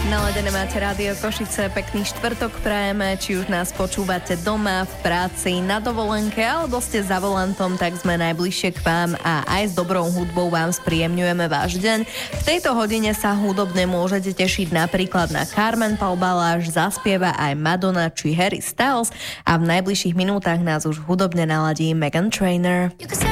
Naladené máte Rádio Košice, pekný štvrtok prajeme, či už nás počúvate doma, v práci, na dovolenke, alebo ste za volantom, tak sme najbližšie k vám a aj s dobrou hudbou vám spríjemňujeme váš deň. V tejto hodine sa hudobne môžete tešiť napríklad na Carmen Paubaláš, zaspieva aj Madonna či Harry Styles a v najbližších minútach nás už hudobne naladí Meghan Trainor.